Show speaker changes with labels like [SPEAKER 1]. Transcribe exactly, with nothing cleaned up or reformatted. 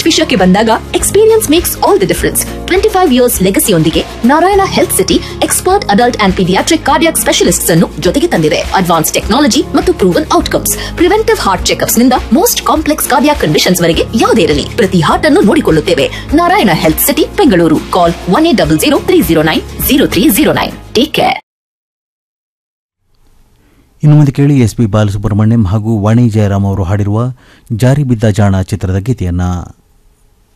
[SPEAKER 1] Health ವಿಷಯಕ್ಕೆ ಬಂದಾಗ experience makes all the difference. Twenty five years ಲೆಗಸಿಯೊಂದಿಗೆ Narayana health city expert adult and paediatric cardiac specialists ಅನ್ನು ಜೊತೆಗೆ ತಂದಿದೆ. Advance technology ಮತ್ತು proven outcomes, preventive heart checkups ನಿಂದ most complex cardiac conditions ವರೆಗೆ ಯಾವುದೇ ಇರಲಿ, ಪ್ರತಿ ಹಾರ್ಟ್ ಅನ್ನು ನೋಡಿಕೊಳ್ಳುತ್ತೇವೆ. Narayana health city, Bengaluru. ಕಾಲ್ one eight double zero three zero nine zero three zero nine. Take care.
[SPEAKER 2] ಇನ್ನು ಮುಂದೆ ಕೇಳಿ ಎಸ್ ಪಿ ಬಾಲಸುಬ್ರಹ್ಮಣ್ಯಂ ಹಾಗೂ ವಾಣಿ ಜಯರಾಮ್ ಅವರು ಹಾಡಿರುವ ಜಾರಿ ಬಿದ್ದ ಜಾಣ ಚಿತ್ರದ ಗೀತೆಯನ್ನ.